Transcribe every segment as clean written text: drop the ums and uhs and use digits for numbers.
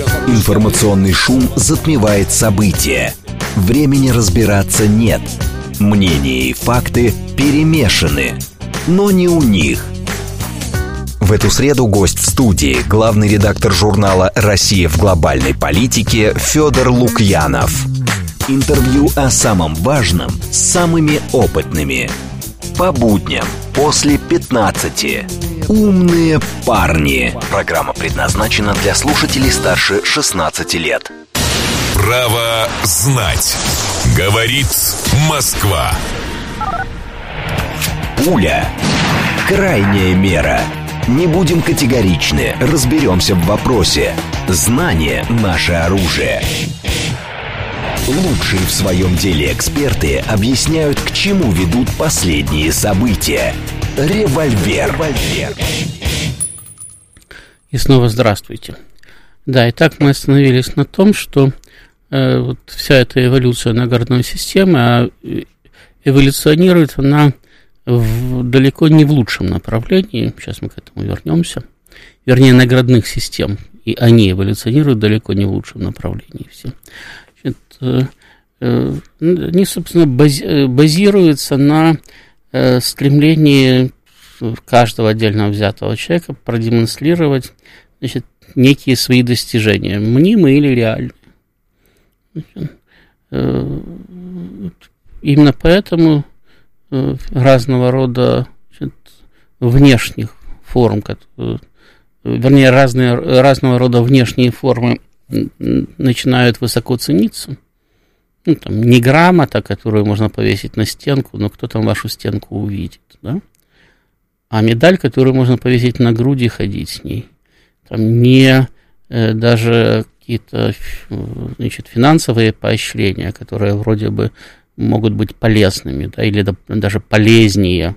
Информационный шум затмевает события. Времени разбираться нет. Мнения и факты перемешаны, но не у них. В эту среду гость в студии, главный редактор журнала «Россия в глобальной политике» Федор Лукьянов. Интервью о самом важном с самыми опытными. По будням после 15. Умные парни. Программа предназначена для слушателей старше 16 лет. Право знать. Говорит Москва. Пуля. Крайняя мера. Не будем категоричны, разберемся в вопросе. Знание – наше оружие. Лучшие в своем деле эксперты объясняют, к чему ведут последние события. Револьвер. И снова здравствуйте. Да, итак, мы остановились на том, что вот вся эта эволюция наградной системы эволюционирует она далеко не в лучшем направлении. Сейчас мы к этому вернемся. Вернее, наградных систем. И они эволюционируют далеко не в лучшем направлении все. Они, собственно, базируются на стремлении каждого отдельно взятого человека продемонстрировать, значит, некие свои достижения, мнимые или реальные. Именно поэтому разного рода, значит, внешних форм, вернее, разного рода внешние формы начинают высоко цениться. Ну, там, не грамота, которую можно повесить на стенку, но кто там вашу стенку увидит, да? А медаль, которую можно повесить на груди и ходить с ней. Там не даже какие-то, значит, финансовые поощрения, которые вроде бы могут быть полезными, да, или даже полезнее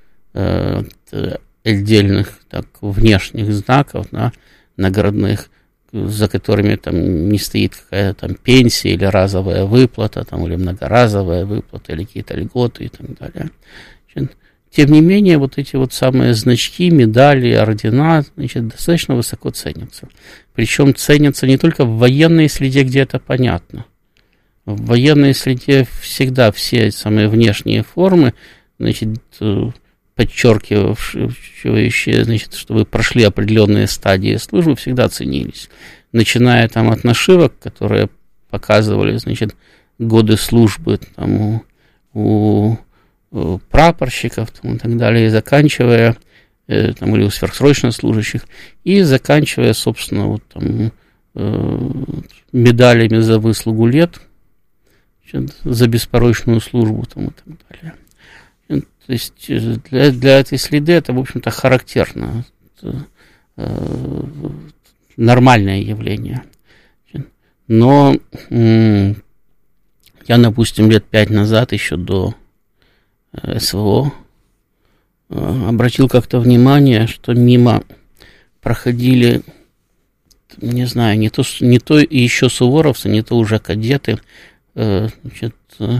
отдельных так, внешних знаков, да, наградных, за которыми там не стоит какая-то там пенсия или разовая выплата, там, или многоразовая выплата, или какие-то льготы и так далее. Тем не менее, вот эти вот самые значки, медали, ордена, значит, достаточно высоко ценятся. Причем ценятся не только в военной среде, где это понятно. В военной среде всегда все самые внешние формы, значит, подчеркивающие, значит, что вы прошли определенные стадии службы, всегда ценились. Начиная там от нашивок, которые показывали, значит, годы службы там, у прапорщиков там, и так далее, и заканчивая там, или у сверхсрочно служащих, и заканчивая, собственно, вот, там, медалями за выслугу лет, значит, за беспорочную службу там, и так далее. То есть для этой среды это, в общем-то, характерно, нормальное явление. Но я, допустим, лет 5 назад, еще до СВО, обратил как-то внимание, что мимо проходили, не знаю, не то еще суворовцы, не то уже кадеты, значит,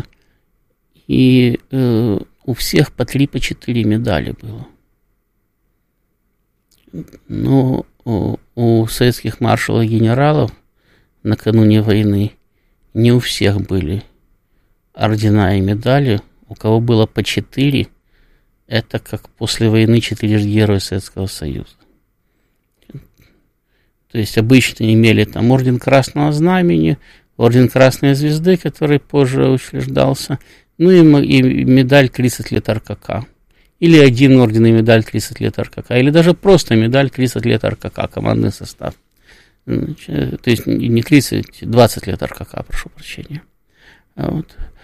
и у всех по 3, по 4 медали было. Но у советских маршалов и генералов накануне войны не у всех были ордена и медали. У кого было по 4, это как после войны 4 героя Советского Союза. То есть обычно имели там орден Красного Знамени, орден Красной Звезды, который позже учреждался, ну и медаль 30 лет РКК. Или один орден и медаль 30 лет РКК. Или даже просто медаль 30 лет РКК, командный состав. То есть не 30, 20 лет РКК, прошу прощения. Вот.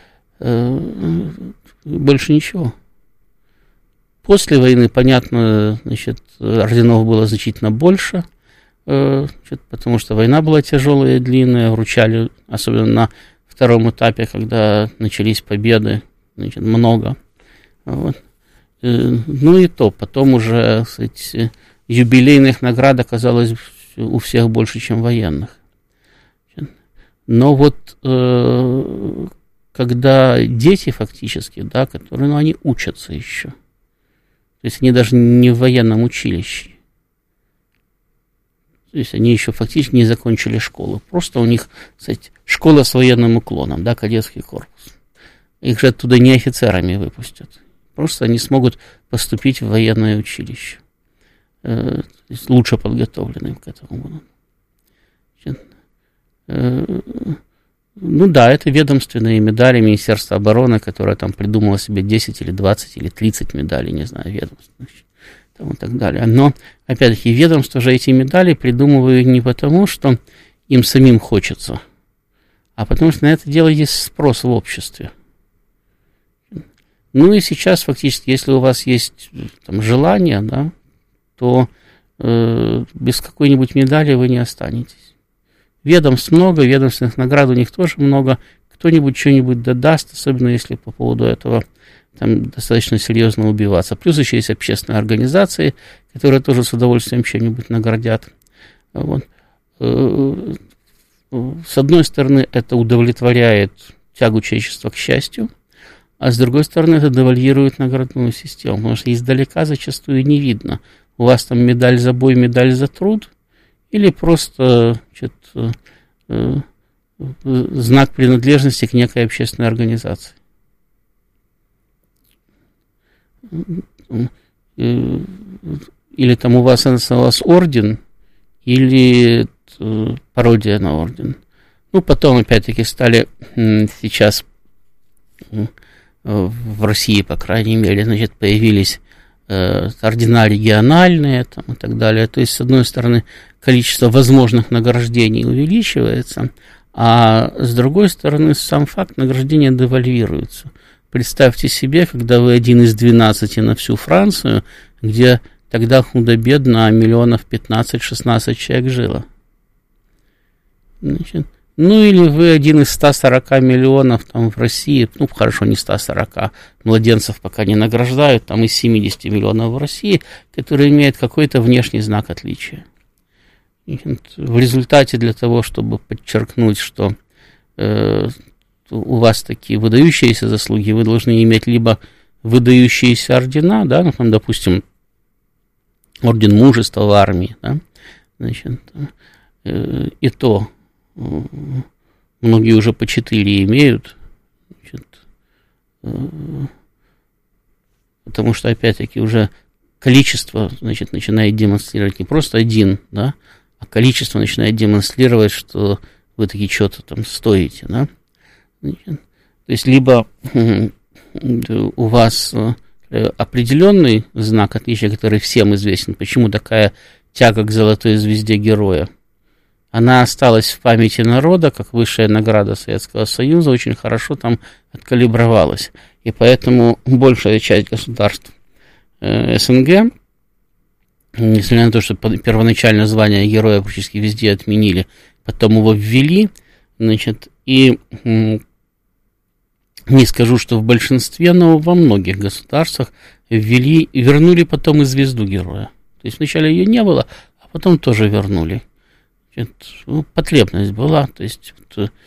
Больше ничего. После войны, понятно, значит, орденов было значительно больше, значит, потому что война была тяжелая и длинная, вручали, особенно на втором этапе, когда начались победы, значит, много. Вот. Ну и то, потом уже, кстати, юбилейных наград оказалось у всех больше, чем военных. Но вот когда дети фактически, да, которые, ну, они учатся еще. То есть они даже не в военном училище. То есть они еще фактически не закончили школу. Просто у них, кстати, школа с военным уклоном, да, кадетский корпус. Их же оттуда не офицерами выпустят. Просто они смогут поступить в военное училище. То есть лучше подготовленным к этому будут. Ну да, это ведомственные медали Министерства обороны, которое там придумало себе 10 или 20 или 30 медалей, не знаю, ведомственных там и так далее. Но, опять-таки, ведомства же эти медали придумывают не потому, что им самим хочется, а потому что на это дело есть спрос в обществе. Ну и сейчас фактически, если у вас есть там желание, да, то без какой-нибудь медали вы не останетесь. Ведомств много, ведомственных наград у них тоже много. Кто-нибудь что-нибудь додаст, особенно если по поводу этого там достаточно серьезно убиваться. Плюс еще есть общественные организации, которые тоже с удовольствием чем-нибудь наградят. Вот. С одной стороны, это удовлетворяет тягу человечества к счастью, а с другой стороны, это девальвирует наградную систему, потому что издалека зачастую не видно, у вас там медаль за бой, медаль за труд, или просто знак принадлежности к некой общественной организации. Или там у вас орден, или пародия на орден. Ну, потом, опять-таки, стали сейчас в России, по крайней мере, значит, появились ордена региональные там, и так далее. То есть, с одной стороны, количество возможных награждений увеличивается, а с другой стороны, сам факт награждения девальвируется. Представьте себе, когда вы один из 12 на всю Францию, где тогда худо-бедно 15-16 человек жило. Значит, ну или вы один из 140 миллионов там в России, ну хорошо, не 140, младенцев пока не награждают, там из 70 миллионов в России, которые имеют какой-то внешний знак отличия. И в результате для того, чтобы подчеркнуть, что у вас такие выдающиеся заслуги, вы должны иметь либо выдающиеся ордена, да, ну, там, допустим, орден мужества в армии, да, значит, и то многие уже по 4 имеют, значит, потому что, опять-таки, уже количество, значит, начинает демонстрировать не просто один, да, а количество начинает демонстрировать, что вы таки что-то там стоите, да. Значит, то есть, либо у вас определенный знак отличия, который всем известен, почему такая тяга к золотой звезде героя, она осталась в памяти народа, как высшая награда Советского Союза, очень хорошо там откалибровалась. И поэтому большая часть государств СНГ, несмотря на то, что первоначально звание героя практически везде отменили, потом его ввели, значит, и не скажу, что в большинстве, но во многих государствах ввели, вернули потом и звезду героя. То есть вначале ее не было, а потом тоже вернули. Потребность была, то есть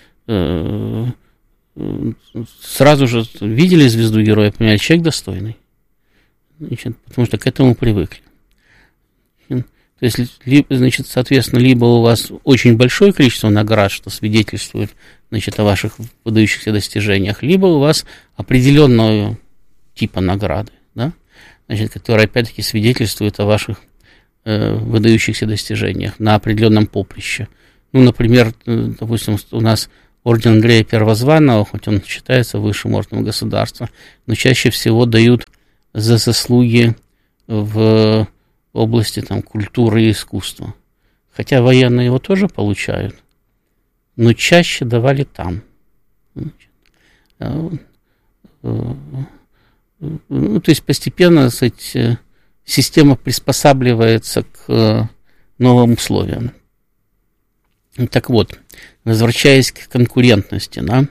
сразу же видели звезду героя, понимали, человек достойный, значит, потому что к этому привыкли. То есть, значит, соответственно, либо у вас очень большое количество наград, что свидетельствует, значит, о ваших выдающихся достижениях, либо у вас определенного типа награды, да, значит, которая опять-таки свидетельствует о ваших выдающихся достижениях на определенном поприще. Ну, например, допустим, у нас орден Андрея Первозванного, хоть он считается высшим орденом государства, но чаще всего дают за заслуги в области там, культуры и искусства. Хотя военные его тоже получают, но чаще давали там. Ну, то есть постепенно, кстати, система приспосабливается к новым условиям. Так вот, возвращаясь к конкурентности, да,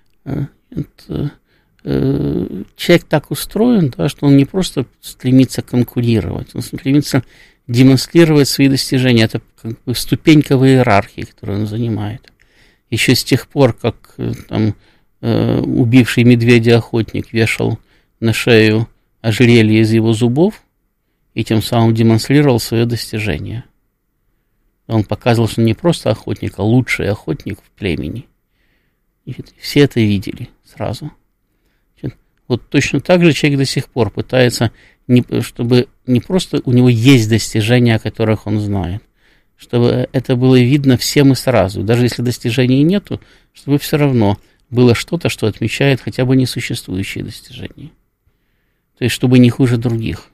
человек так устроен, да, что он не просто стремится конкурировать, он стремится демонстрировать свои достижения. Это как бы ступенька в иерархии, которую он занимает. Еще с тех пор, как там, убивший медведя охотник вешал на шею ожерелье из его зубов, и тем самым демонстрировал свое достижение. Он показывал, что не просто охотник, а лучший охотник в племени. Все это видели сразу. Вот точно так же человек до сих пор пытается, чтобы не просто у него есть достижения, о которых он знает, чтобы это было видно всем и сразу. Даже если достижений нету, чтобы все равно было что-то, что отмечает хотя бы несуществующие достижения. То есть, чтобы не хуже других.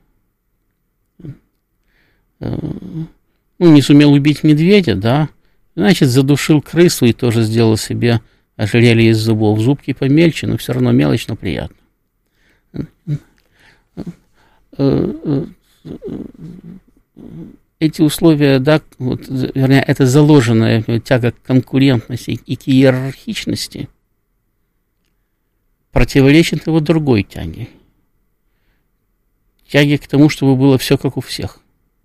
Не сумел убить медведя, да, значит, задушил крысу и тоже сделал себе ожерелье из зубов. Зубки помельче, но все равно мелочь, но приятно. Эти условия, да, вот, вернее, это заложенная тяга к конкурентности и к иерархичности противоречит его другой тяге. Тяге к тому, чтобы было все как у всех.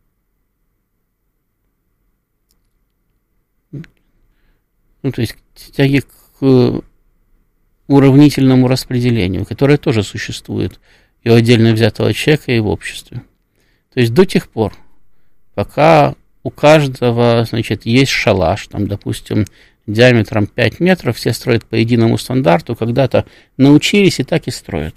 То есть тяги к уравнительному распределению, которое тоже существует и у отдельно взятого человека, и в обществе. То есть до тех пор, пока у каждого, значит, есть шалаш, там, допустим, диаметром 5 метров, все строят по единому стандарту, когда-то научились и так и строят.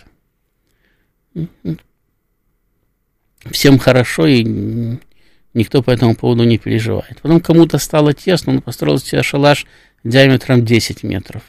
Всем хорошо, и никто по этому поводу не переживает. Потом кому-то стало тесно, он построил себе шалаш диаметром 10 метров.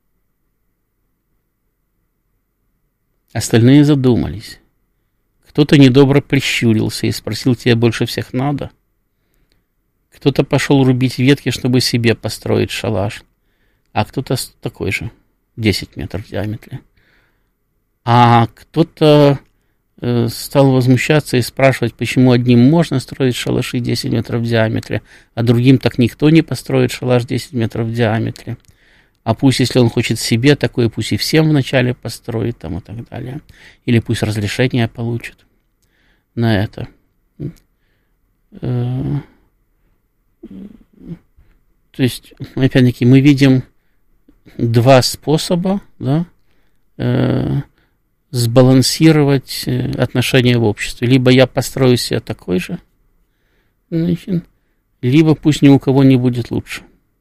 Остальные задумались. Кто-то недобро прищурился и спросил: тебе больше всех надо? Кто-то пошел рубить ветки, чтобы себе построить шалаш, а кто-то такой же, 10 метров в диаметре. А кто-то стал возмущаться и спрашивать, почему одним можно строить шалаши 10 метров в диаметре, а другим так никто не построит шалаш 10 метров в диаметре. А пусть, если он хочет себе такое, пусть и всем вначале построит, там, и так далее. Или пусть разрешение получит на это. То есть, опять-таки, мы видим два способа, да, сбалансировать отношения в обществе. Либо я построю себе такой же, значит, либо пусть ни у кого не будет лучше.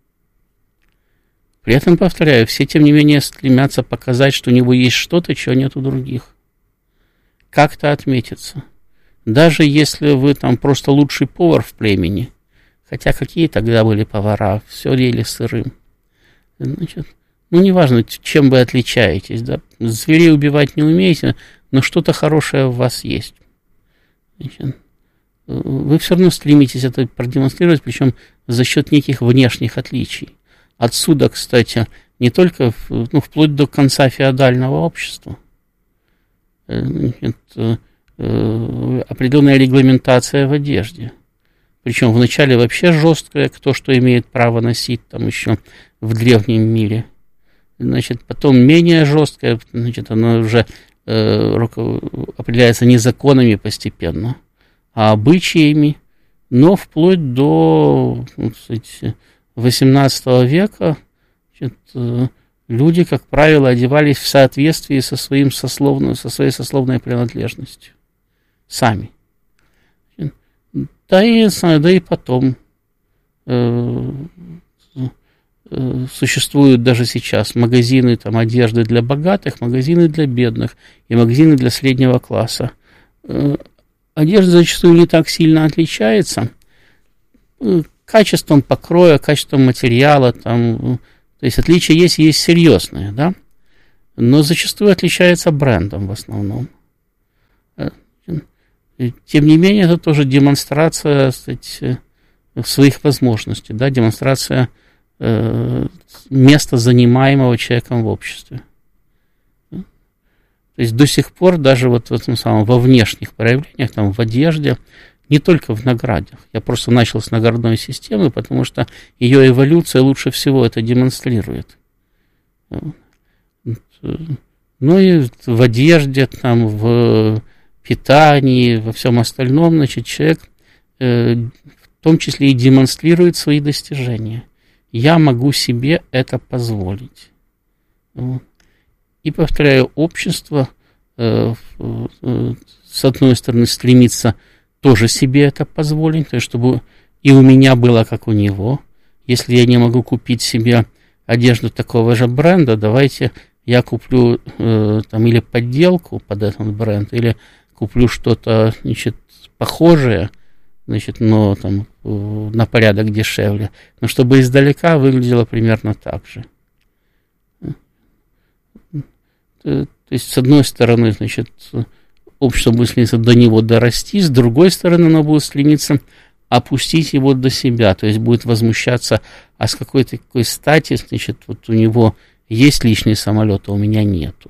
При этом, повторяю, все, тем не менее, стремятся показать, что у него есть что-то, чего нет у других. Как-то отметиться. Даже если вы там просто лучший повар в племени, хотя какие тогда были повара, все ели сырым. Значит, неважно, чем вы отличаетесь, да, зверей убивать не умеете, но что-то хорошее в вас есть. Значит, вы все равно стремитесь это продемонстрировать, причем за счет неких внешних отличий. Отсюда, кстати, не только, вплоть до конца феодального общества, определенная регламентация в одежде. Причем вначале вообще жесткая, кто что имеет право носить, там еще в древнем мире. Значит, потом менее жесткая, значит, она уже определяется не законами постепенно, а обычаями, но вплоть до, XVIII века, значит, люди, как правило, одевались в соответствии со своей сословной принадлежностью. Сами. Да и потом существуют даже сейчас магазины там, одежды для богатых, магазины для бедных и магазины для среднего класса. Одежда зачастую не так сильно отличается качеством покроя, качеством материала, там, то есть отличия есть серьезные, да, но зачастую отличается брендом в основном. Тем не менее, это тоже демонстрация, кстати, своих возможностей, да, демонстрация места, занимаемого человеком в обществе. То есть до сих пор даже вот в этом самом, во внешних проявлениях, там, в одежде, не только в наградах. Я просто начал с наградной системы, потому что ее эволюция лучше всего это демонстрирует. Ну и в одежде, там, в питании, во всем остальном, значит, человек в том числе и демонстрирует свои достижения. Я могу себе это позволить. И, повторяю, общество, с одной стороны, стремится тоже себе это позволить, то есть, чтобы и у меня было, как у него. Если я не могу купить себе одежду такого же бренда, давайте я куплю там или подделку под этот бренд, или куплю что-то, значит, похожее, значит, но там на порядок дешевле, но чтобы издалека выглядело примерно так же. То есть, с одной стороны, значит, общество будет стремиться до него дорасти, с другой стороны, оно будет стремиться опустить его до себя, то есть будет возмущаться, а с какой-то такой стати, значит, вот у него есть личный самолет, а у меня нету.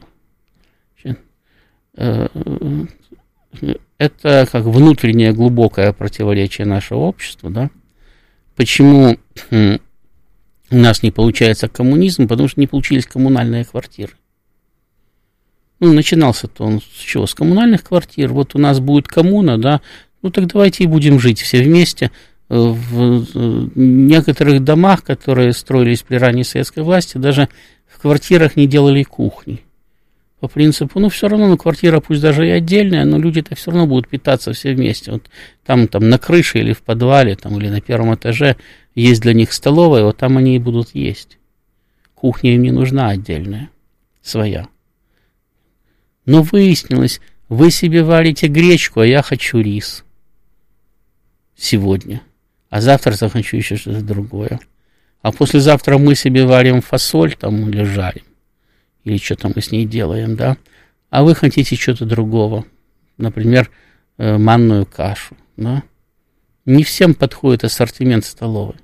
Это как внутреннее глубокое противоречие нашего общества, да? Почему у нас не получается коммунизм? Потому что не получились коммунальные квартиры. Ну, начинался-то он с чего? С коммунальных квартир. Вот у нас будет коммуна, да? Ну, так давайте и будем жить все вместе. В некоторых домах, которые строились при ранней советской власти, даже в квартирах не делали кухни. По принципу, ну, все равно, квартира пусть даже и отдельная, но люди-то все равно будут питаться все вместе. Вот там на крыше или в подвале, там, или на первом этаже есть для них столовая, вот там они и будут есть. Кухня им не нужна отдельная, своя. Но выяснилось, вы себе варите гречку, а я хочу рис сегодня. А завтра захочу еще что-то другое. А послезавтра мы себе варим фасоль там или жарим. Или что-то мы с ней делаем, да? А вы хотите что-то другого. Например, манную кашу, да? Не всем подходит ассортимент столовой.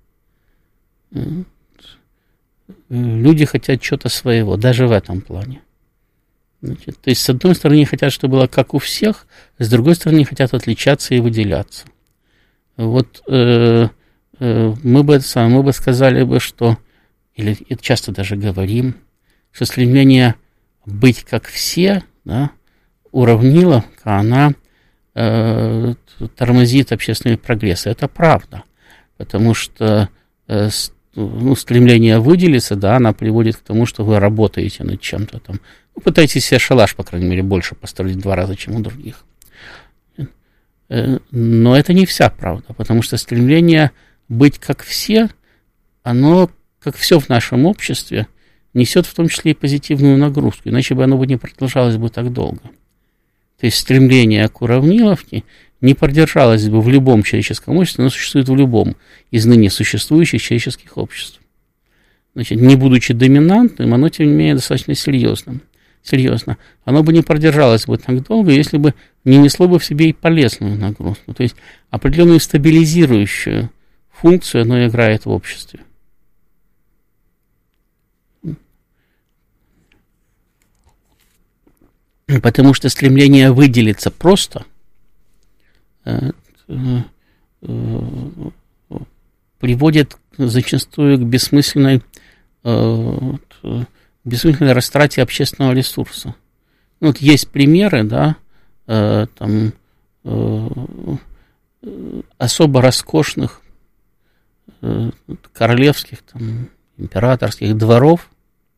Люди хотят что-то своего, даже в этом плане. Значит, то есть, с одной стороны, хотят, чтобы было как у всех, с другой стороны, хотят отличаться и выделяться. Вот мы бы сказали, что, или часто даже говорим, что стремление быть как все, да, уравниловка, она тормозит общественный прогресс. Это правда, потому что стремление выделиться, да, она приводит к тому, что вы работаете над чем-то там. Вы пытаетесь себе шалаш, по крайней мере, больше построить в 2 раза, чем у других. Но это не вся правда, потому что стремление быть как все, оно, как все в нашем обществе, несет в том числе и позитивную нагрузку, иначе бы оно бы не продолжалось бы так долго. То есть стремление к уравниловке не продержалось бы в любом человеческом обществе, оно существует в любом из ныне существующих человеческих обществ. Значит, не будучи доминантным, оно, тем не менее, достаточно серьезно. Оно бы не продержалось бы так долго, если бы не несло бы в себе и полезную нагрузку. То есть определенную стабилизирующую функцию оно играет в обществе. Потому что стремление выделиться просто приводит зачастую к бессмысленной растрате общественного ресурса. Ну, вот есть примеры, да, там, особо роскошных королевских, там, императорских дворов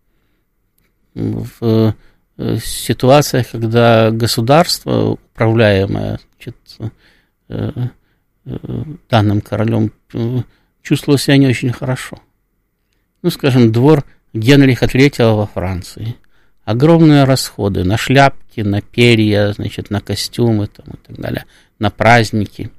в ситуациях, когда государство, управляемое, значит, данным королем, чувствовало себя не очень хорошо. Ну, скажем, двор Генриха III во Франции. Огромные расходы на шляпки, на перья, значит, на костюмы там, и так далее, на праздники.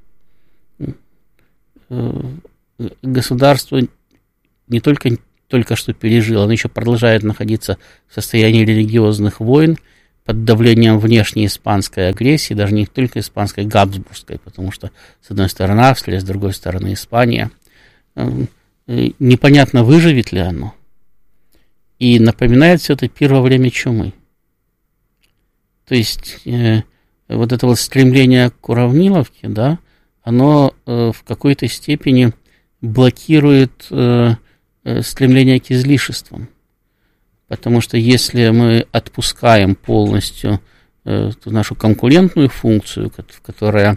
Государство не только что пережило, оно еще продолжает находиться в состоянии религиозных войн под давлением внешней испанской агрессии, даже не только испанской, габсбургской, потому что с одной стороны Австрия, с другой стороны Испания. Непонятно, выживет ли оно. И напоминает все это пир во время чумы. То есть вот это вот стремление к уравниловке, да, оно в какой-то степени блокирует стремление к излишествам. Потому что если мы отпускаем полностью нашу конкурентную функцию, которая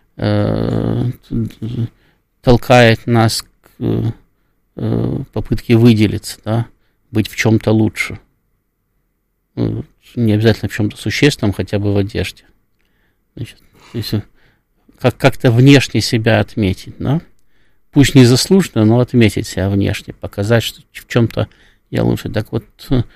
толкает нас к попытке выделиться, да, быть в чем-то лучше. Не обязательно в чем-то существенном, хотя бы в одежде. Значит, если как-то внешне себя отметить, да? пусть не заслуженно, но отметить себя внешне, показать, что в чем-то я лучше. Так вот,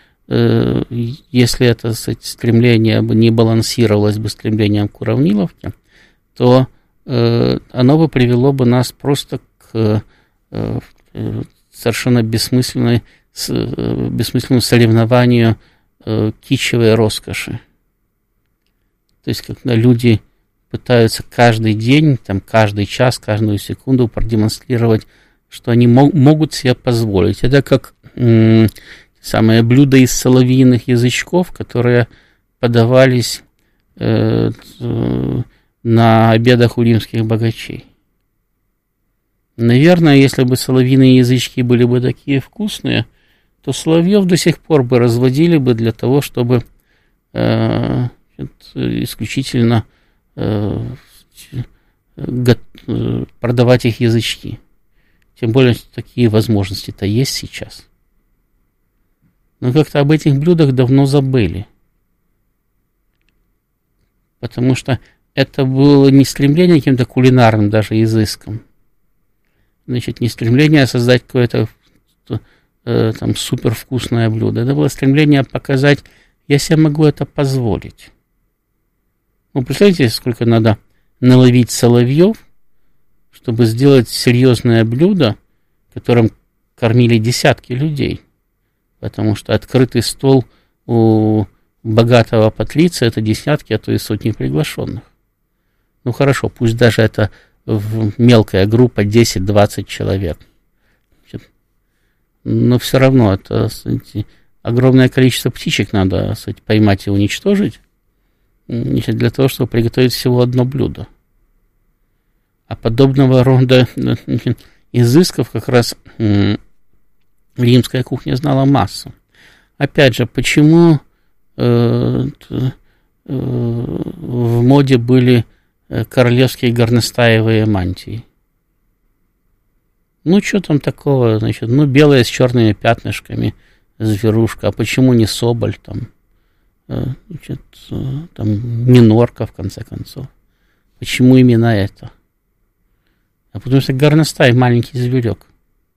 если это стремление бы не балансировалось бы стремлением к уравниловке, то оно бы привело бы нас просто к совершенно бессмысленному соревнованию кичевой роскоши. То есть, когда люди пытаются каждый день, там, каждый час, каждую секунду продемонстрировать, что они могут себе позволить. Это как самое блюдо из соловьиных язычков, которые подавались на обедах у римских богачей. Наверное, если бы соловьиные язычки были бы такие вкусные, то соловьев до сих пор бы разводили бы для того, чтобы исключительно продавать их язычки. Тем более, такие возможности-то есть сейчас. Но как-то об этих блюдах давно забыли. Потому что это было не стремление к каким-то кулинарным даже изыскам. Значит, не стремление создать какое-то там супервкусное блюдо. Это было стремление показать, я себе могу это позволить. Вы представляете, сколько надо наловить соловьев, чтобы сделать серьезное блюдо, которым кормили десятки людей. Потому что открытый стол у богатого патриция — это десятки, а то и сотни приглашенных. Ну хорошо, пусть даже это мелкая группа 10-20 человек. Но все равно это огромное количество птичек надо поймать и уничтожить для того, чтобы приготовить всего одно блюдо. А подобного рода изысков как раз римская кухня знала массу. Опять же, почему в моде были королевские горностаевые мантии? Ну, что там такого, значит, белая с черными пятнышками зверушка, а почему не соболь там, значит, там минорка, в конце концов? Почему именно это? А потому что горностай маленький зверек.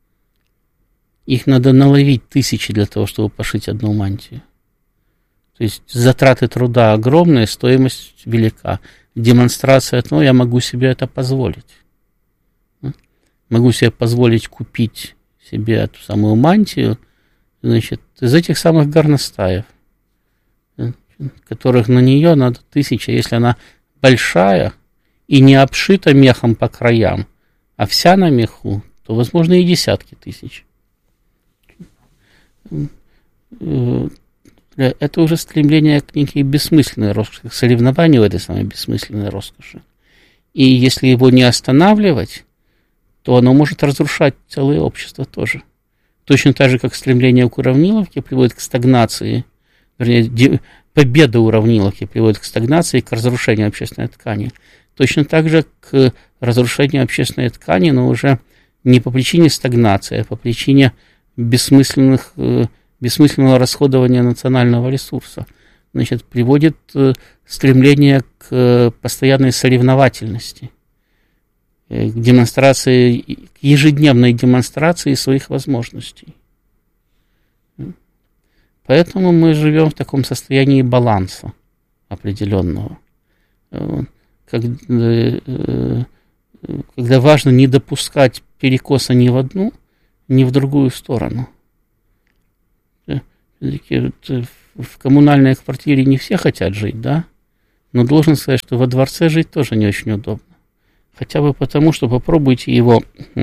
Их надо наловить тысячи для того, чтобы пошить одну мантию. То есть затраты труда огромные, стоимость велика. Демонстрация, я могу себе это позволить. Могу себе позволить купить себе эту самую мантию, значит, из этих самых горностаев, которых на нее надо тысяча. Если она большая и не обшита мехом по краям, а вся на меху, то, возможно, и десятки тысяч. Это уже стремление к некой бессмысленной роскоши, к соревнованию в этой самой бессмысленной роскоши. И если его не останавливать, то оно может разрушать целое общество тоже. Точно так же, как стремление к уравниловке приводит к стагнации, вернее, победа уравниловки приводит к стагнации и к разрушению общественной ткани. Точно так же к разрушению общественной ткани, но уже не по причине стагнации, а по причине бессмысленного расходования национального ресурса. Значит, приводит стремление к постоянной соревновательности, к демонстрации, к ежедневной демонстрации своих возможностей. Поэтому мы живем в таком состоянии баланса определенного, когда важно не допускать перекоса ни в одну, ни в другую сторону. В коммунальной квартире не все хотят жить, да? Но должен сказать, что во дворце жить тоже не очень удобно. Хотя бы потому, что попробуйте его,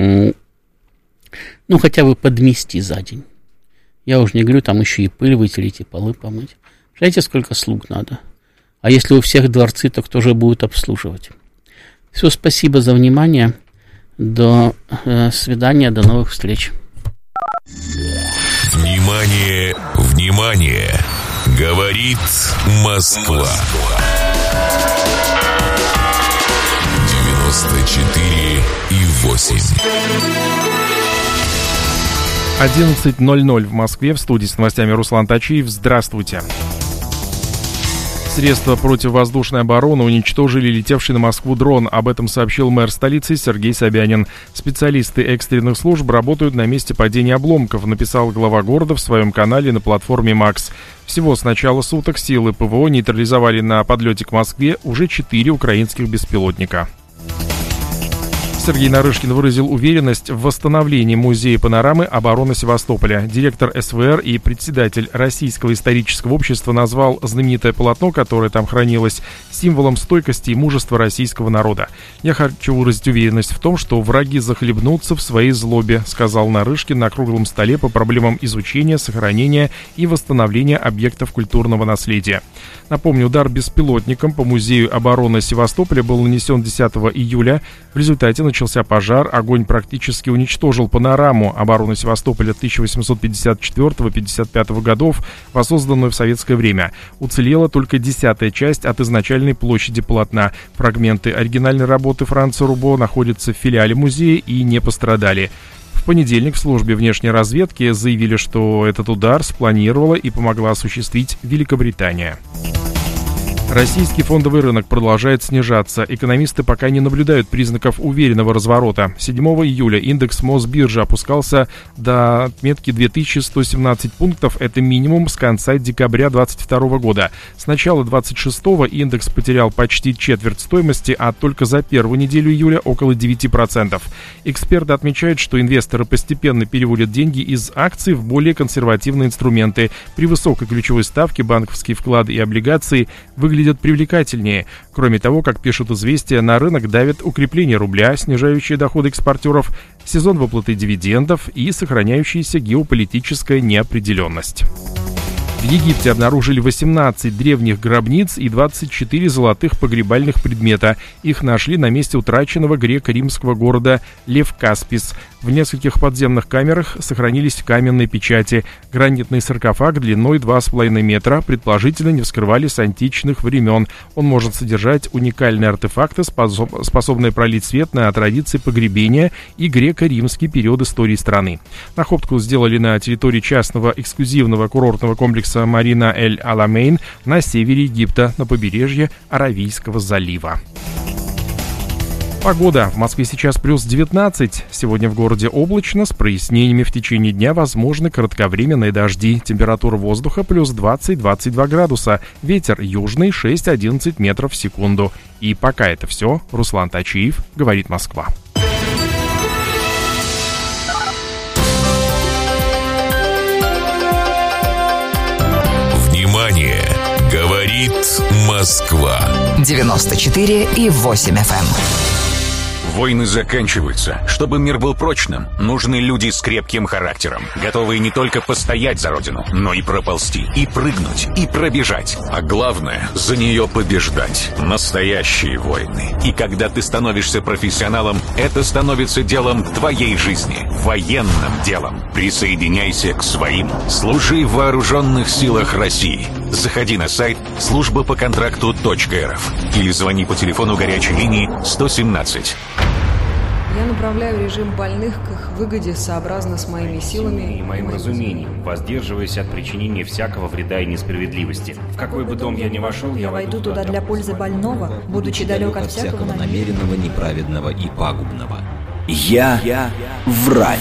хотя бы подмести за день. Я уже не говорю, там еще и пыль вытереть, и полы помыть. Знаете, сколько слуг надо? А если у всех дворцы, то кто же будет обслуживать? Все, спасибо за внимание. До свидания, до новых встреч. Внимание, внимание! Говорит Москва. 94,8. 11:00 в Москве. В студии с новостями Руслан Тачиев. Здравствуйте. Средства противовоздушной обороны уничтожили летевший на Москву дрон. Об этом сообщил мэр столицы Сергей Собянин. Специалисты экстренных служб работают на месте падения обломков, написал глава города в своем канале на платформе Макс. Всего с начала суток силы ПВО нейтрализовали на подлете к Москве уже 4 украинских беспилотника. Сергей Нарышкин выразил уверенность в восстановлении музея панорамы обороны Севастополя. Директор СВР и председатель Российского исторического общества назвал знаменитое полотно, которое там хранилось, символом стойкости и мужества российского народа. «Я хочу выразить уверенность в том, что враги захлебнутся в своей злобе», сказал Нарышкин на круглом столе по проблемам изучения, сохранения и восстановления объектов культурного наследия. Напомню, удар беспилотником по музею обороны Севастополя был нанесен 10 июля. В результате начался пожар, огонь практически уничтожил панораму обороны Севастополя 1854-55 годов, воссозданную в советское время. Уцелела только 10-я часть от изначальной площади полотна. Фрагменты оригинальной работы Франца Рубо находятся в филиале музея и не пострадали. В понедельник в службе внешней разведки заявили, что этот удар спланировала и помогла осуществить Великобритания. Российский фондовый рынок продолжает снижаться. Экономисты пока не наблюдают признаков уверенного разворота. 7 июля индекс Мосбиржи опускался до отметки 2117 пунктов. Это минимум с конца декабря 2022 года. С начала 26-го индекс потерял почти четверть стоимости, а только за первую неделю июля около 9%. Эксперты отмечают, что инвесторы постепенно переводят деньги из акций в более консервативные инструменты. При высокой ключевой ставке банковские вклады и облигации выглядят привлекательнее. Кроме того, как пишут «Известия», на рынок давит укрепление рубля, снижающее доходы экспортеров, сезон выплаты дивидендов и сохраняющаяся геополитическая неопределенность. В Египте обнаружили 18 древних гробниц и 24 золотых погребальных предмета. Их нашли на месте утраченного греко-римского города Левкаспис. В нескольких подземных камерах сохранились каменные печати. Гранитный саркофаг длиной 2,5 метра предположительно не вскрывали с античных времен. Он может содержать уникальные артефакты, способные пролить свет на традиции погребения и греко-римский период истории страны. Находку сделали на территории частного эксклюзивного курортного комплекса Марина Эль-Аламейн на севере Египта, на побережье Аравийского залива. Погода. В Москве сейчас плюс 19. Сегодня в городе облачно, с прояснениями. В течение дня возможны кратковременные дожди. Температура воздуха плюс 20-22 градуса. Ветер южный 6-11 метров в секунду. И пока это все. Руслан Тачиев, говорит Москва. Внимание! Говорит Москва. 94,8 FM. Войны заканчиваются. Чтобы мир был прочным, нужны люди с крепким характером, готовые не только постоять за родину, но и проползти, и прыгнуть, и пробежать. А главное, за нее побеждать. Настоящие войны. И когда ты становишься профессионалом, это становится делом твоей жизни. Военным делом. Присоединяйся к своим. Служи в вооруженных силах России. Заходи на сайт службапоконтракту.рф или звони по телефону горячей линии 117. Я направляю режим больных к их выгоде сообразно с моими силами и моим разумением, воздерживаясь от причинения всякого вреда и несправедливости. В какой бы дом я ни вошел, я войду туда для пользы больного, будучи далек от всякого намеренного, неправедного и пагубного. Я врач.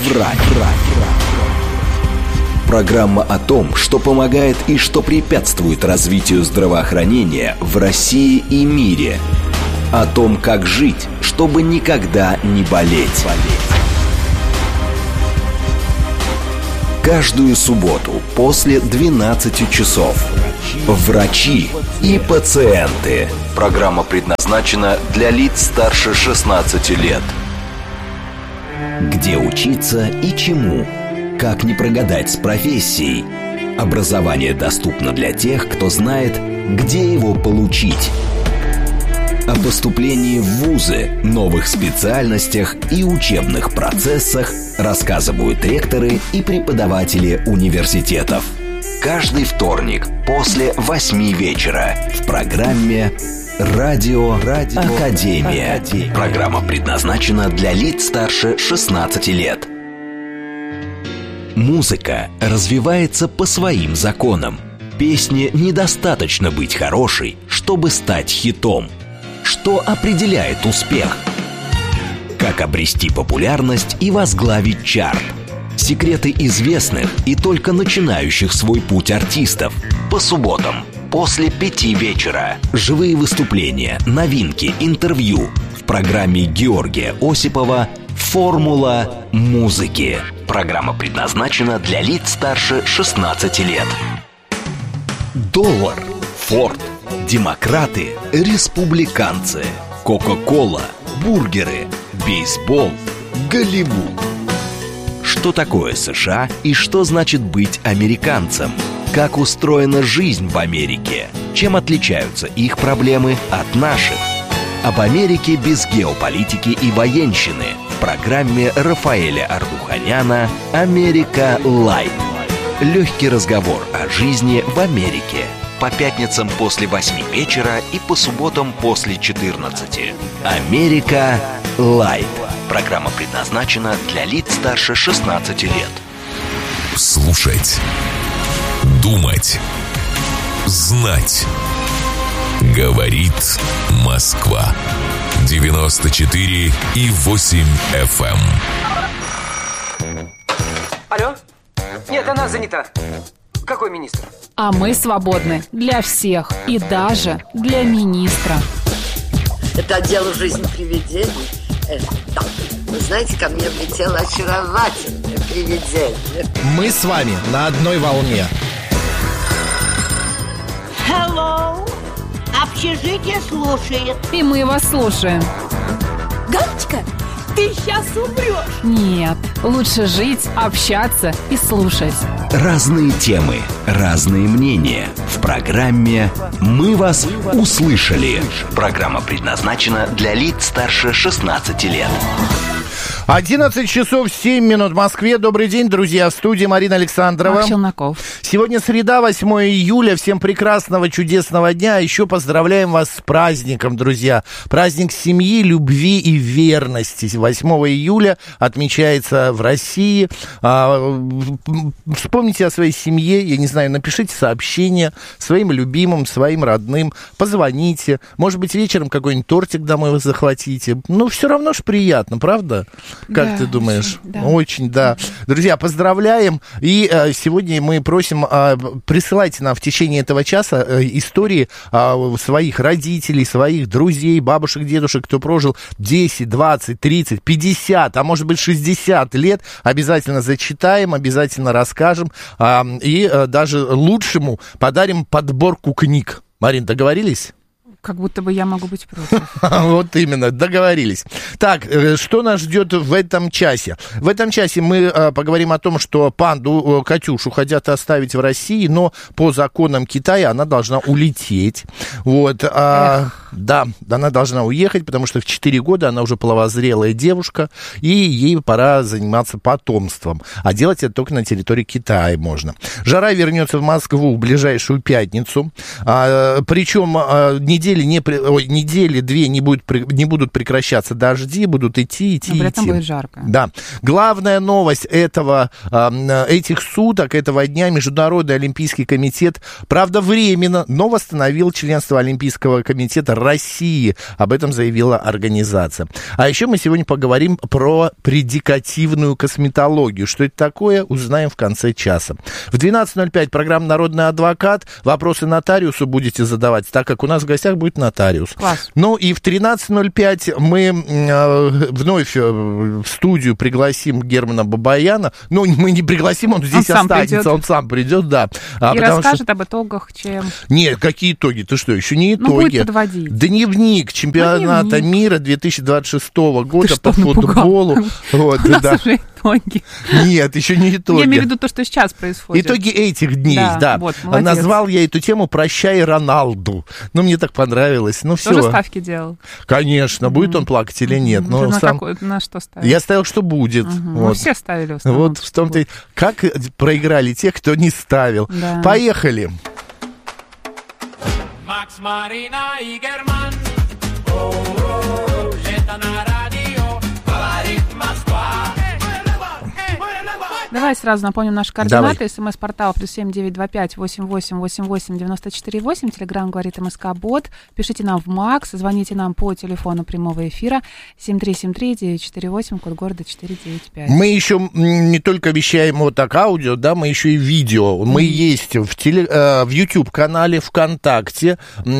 Программа о том, что помогает и что препятствует развитию здравоохранения в России и мире. О том, как жить, чтобы никогда не болеть. Каждую субботу после 12 часов. Врачи и пациенты. Программа предназначена для лиц старше 16 лет. Где учиться и чему? Как не прогадать с профессией? Образование доступно для тех, кто знает, где его получить. О поступлении в вузы, новых специальностях и учебных процессах рассказывают ректоры и преподаватели университетов. Каждый вторник после 8 вечера в программе «Радио Академия». Программа предназначена для лиц старше 16 лет. Музыка развивается по своим законам. Песне недостаточно быть хорошей, чтобы стать хитом. Что определяет успех? Как обрести популярность и возглавить чарт? Секреты известных и только начинающих свой путь артистов. По субботам после 5 вечера. Живые выступления, новинки, интервью в программе Георгия Осипова «Формула музыки». Программа предназначена для лиц старше 16 лет. Доллар, Форд, демократы, республиканцы, Кока-кола, бургеры, бейсбол, Голливуд. Что такое США и что значит быть американцем? Как устроена жизнь в Америке? Чем отличаются их проблемы от наших? Об Америке без геополитики и военщины в программе Рафаэля Ардуханяна «Америка Лайт». Легкий разговор о жизни в Америке. По пятницам после 8 вечера и по субботам после 14. «Америка Лайт». Программа предназначена для лиц старше 16 лет. Слушать. Думать. Знать. Говорит Москва. 94,8 FM. Алло? Нет, она занята. Какой министр? А мы свободны для всех и даже для министра. Это отдел «Жизнь привидений». Вы знаете, ко мне влетело очаровательное привидение. Мы с вами на одной волне. Hello! Общежитие слушает. И мы вас слушаем. Галочка, ты сейчас умрешь. Нет, лучше жить, общаться и слушать. Разные темы, разные мнения. В программе «Мы вас услышали». Программа предназначена для лиц старше 16 лет. 11 часов 7 минут в Москве. Добрый день, друзья. В студии Марина Александрова. Марк Челноков. Сегодня среда, 8 июля. Всем прекрасного, чудесного дня. Еще поздравляем вас с праздником, друзья. Праздник семьи, любви и верности. 8 июля отмечается в России. Вспомните о своей семье. Я не знаю, напишите сообщение своим любимым, своим родным. Позвоните. Может быть, вечером какой-нибудь тортик домой вы захватите. Ну, все равно ж приятно, правда? Как да, ты думаешь? Очень, да. Очень, да. Друзья, поздравляем. И сегодня мы просим, присылайте нам в течение этого часа истории своих родителей, своих друзей, бабушек, дедушек, кто прожил 10, 20, 30, 50, а может быть 60 лет. Обязательно зачитаем, обязательно расскажем. И даже лучшему подарим подборку книг. Марин, договорились? Как будто бы я могу быть против. Вот именно, договорились. Так, что нас ждет в этом часе? В этом часе мы поговорим о том, что панду Катюшу хотят оставить в России, но по законам Китая она должна улететь. Вот, да, она должна уехать, потому что в 4 года она уже половозрелая девушка, и ей пора заниматься потомством. А делать это только на территории Китая можно. Жара вернется в Москву в ближайшую пятницу. Причем недели-две не будут прекращаться дожди, будут идти. Но при этом будет жарко. Да. Главная новость этих суток, этого дня, Международный олимпийский комитет, правда, временно, но восстановил членство Олимпийского комитета России. Об этом заявила организация. А еще мы сегодня поговорим про предикативную косметологию. Что это такое, узнаем в конце часа. В 12:05 программа «Народный адвокат». Вопросы нотариусу будете задавать, так как у нас в гостях будет нотариус. Класс. Ну и в 13:05 мы вновь в студию пригласим Германа Бабаяна. Ну, мы не пригласим, он здесь останется, он сам придет, да. И расскажет об итогах ЧМ. Нет, какие итоги? Ты что, еще не итоги? Ну, будет подводить. Дневник чемпионата мира 2026 года по футболу. Вот, у нас уже итоги. Нет, еще не итоги. Я имею в виду то, что сейчас происходит. Итоги этих дней, да. Вот, назвал я эту тему «Прощай, Роналду». Ну, мне так понравилось. Ну, все. Тоже ставки делал? Конечно. Будет он плакать или нет. Но на что ставил? Я ставил, что будет. Вот. Ну, все ставили в основном. Вот в том-то... Как проиграли те, кто не ставил. Да. Поехали. Макс, Марина и Герман. Лето на радио. Говорит Москва. Давай сразу напомним наши координаты. СМС-портал +7 925 88 88 94 8. Телеграм говорит МСК-бот. Пишите нам в МАКС, звоните нам по телефону прямого эфира 7373948, код города 495. Мы еще не только вещаем вот так аудио, да, мы еще и видео. Мы есть в YouTube-канале, ВКонтакте,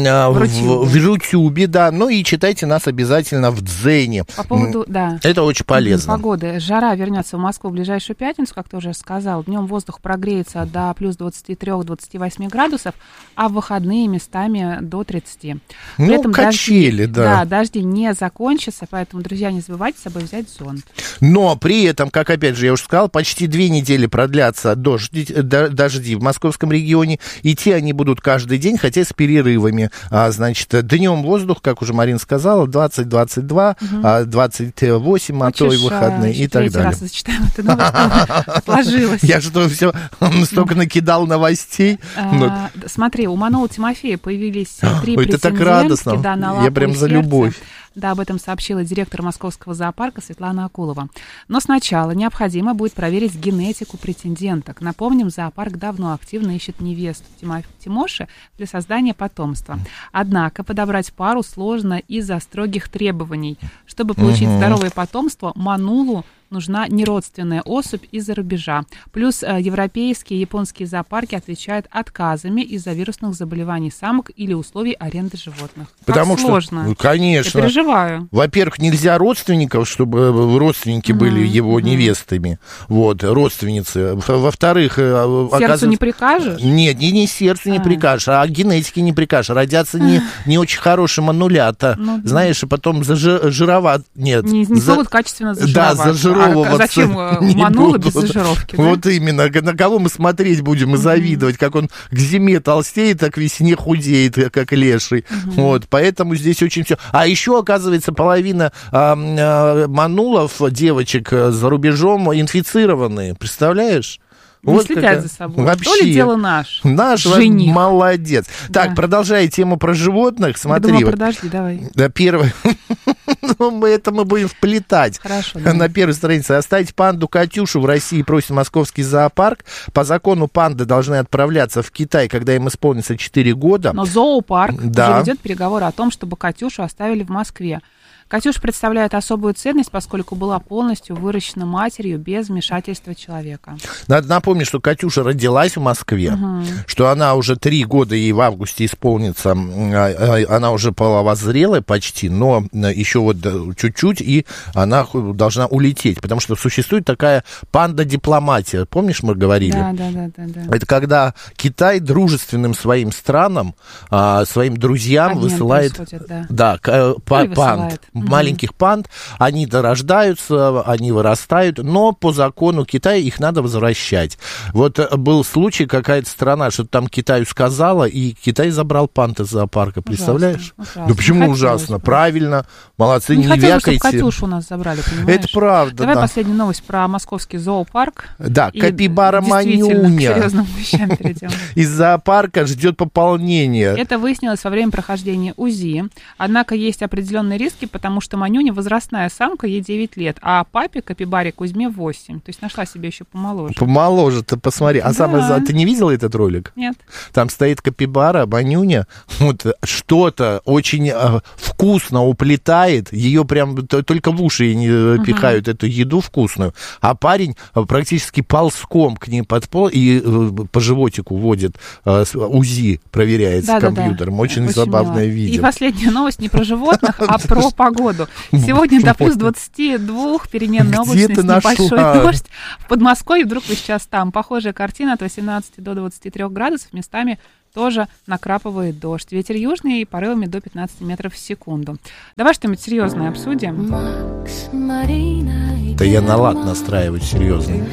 в Рутюбе, да. Ну и читайте нас обязательно в Дзене. По поводу, да. Это очень полезно. Погоды. Жара вернется в Москву в ближайшую пятницу, как ты уже сказал. Днем воздух прогреется до плюс 23-28 градусов, а в выходные местами до 30. При этом качели, да. Дожди не закончатся, поэтому, друзья, не забывайте с собой взять зонт. Но при этом, как опять же я уже сказал, почти 2 недели продлятся дожди в московском регионе. Идти они будут каждый день, хотя с перерывами. Значит, днем воздух, как уже Марина сказала, 20-22, 28, а то и выходные и так далее. Раз зачитаем эту новость, сложилось. Я что, все столько накидал новостей? Смотри, у Манулы Тимофея появились 3 это так радостно. Я прям за любовь. Да, об этом сообщила директор Московского зоопарка Светлана Акулова. Но сначала необходимо будет проверить генетику претенденток. Напомним, зоопарк давно активно ищет невесту Тимоши для создания потомства. Однако подобрать пару сложно из-за строгих требований. Чтобы получить здоровое потомство, Манулу нужна неродственная особь из-за рубежа. Плюс европейские и японские зоопарки отвечают отказами из-за вирусных заболеваний самок или условий аренды животных. Потому что сложно. Конечно. Я переживаю. Во-первых, нельзя родственников, чтобы родственники были его невестами. Вот, родственницы. Во-вторых, сердцу не прикажешь? Нет, не сердцу не прикажешь, а генетике не прикажешь. Родятся не очень хорошие манулята. Знаешь, и потом зажировать. Нет. Не смогут качественно зажировать. Да, зажировываться. А зачем Манула без зажировки? Вот именно. На кого мы смотреть будем и завидовать, как он к зиме толстеет, так к весне худеет, как леший. Вот, поэтому здесь очень все. А еще, оказывается, половина манулов, девочек за рубежом, инфицированные. Представляешь? Не вот следят за собой. Вообще, то ли дело наш жених. Молодец. Да. Так, продолжая тему про животных, смотри. Я думала, подожди, давай. Да, первое. Мы будем вплетать. Хорошо, на первой странице. Оставить панду Катюшу в России просит московский зоопарк. По закону панды должны отправляться в Китай, когда им исполнится 4 года. Но зоопарк уже ведет переговоры о том, чтобы Катюшу оставили в Москве. Катюша представляет особую ценность, поскольку была полностью выращена матерью без вмешательства человека. Надо напомнить, что Катюша родилась в Москве, что она уже 3 года, ей в августе исполнится, она уже половозрелая почти, но еще вот чуть-чуть, и она должна улететь, потому что существует такая панда-дипломатия. Помнишь, мы говорили? Да. Это когда Китай дружественным своим странам, своим друзьям высылает панд. Маленьких панд, они дорождаются, они вырастают, но по закону Китая их надо возвращать. Вот был случай, какая-то страна что-то там Китаю сказала, и Китай забрал панд из зоопарка, представляешь? Ужасно. Да почему ужасно? Правильно, молодцы, не вякайте. Чтобы Катюшу у нас забрали, понимаешь? Это правда, Давай последнюю новость про московский зоопарк. Да, Капибара Манюня из зоопарка ждет пополнения. Это выяснилось во время прохождения УЗИ, однако есть определенные риски, потому что Манюня возрастная самка, ей 9 лет, а папе Капибаре Кузьме 8. То есть нашла себе еще помоложе. Помоложе-то, посмотри. А ты не видела этот ролик? Нет. Там стоит Капибара, Манюня, вот что-то очень вкусно уплетает, ее прям только в уши ей не пихают эту еду вкусную, а парень практически ползком к ней под пол и по животику водит, УЗИ проверяется компьютером. Очень забавное видео. И последняя новость не про животных, а про погоду. Сегодня до плюс 22, переменная облачность, небольшой дождь. В Подмосковье вдруг вы сейчас там. Похожая картина от 18 до 23 градусов. Местами тоже накрапывает дождь. Ветер южный, порывами до 15 метров в секунду. Давай что-нибудь серьезное обсудим. Да я на лад настраивать серьезный.